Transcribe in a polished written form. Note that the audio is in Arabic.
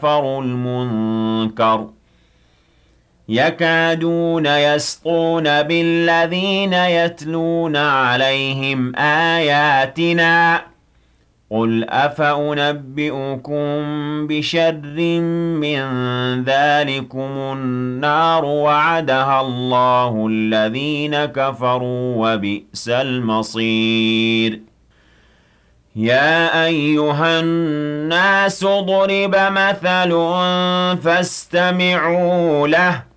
كفروا المنكر يكادون يسطون بالذين يتلون عليهم آياتنا قل أفأنبئكم بشر من ذلكم النار وعدها الله الذين كفروا وبئس المصير يا أيها الناس ضرب مثل فاستمعوا له